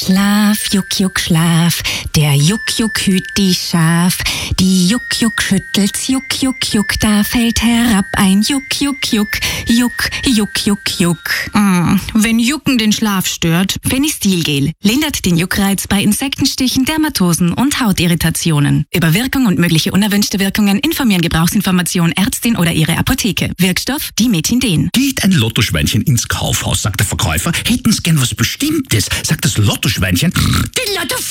Schlaf, Juck, Juck, Schlaf. Der Juck, Juck hüt die Schaf. Die Juck, Juck schüttelt's, Juck, Juck, Juck. Da fällt herab ein Juck, Juck, Juck. Juck, Juck, Juck, Juck. Wenn Jucken den Schlaf stört, Fenistilgel lindert den Juckreiz bei Insektenstichen, Dermatosen und Hautirritationen. Über Wirkung und mögliche unerwünschte Wirkungen informieren Gebrauchsinformation Ärztin oder ihre Apotheke. Wirkstoff Dimethinden. Geht ein Lottoschweinchen ins Kaufhaus, sagt der Verkäufer, hätten's gern was Bestimmtes, sagt das Lottoschweinchen, die Lotto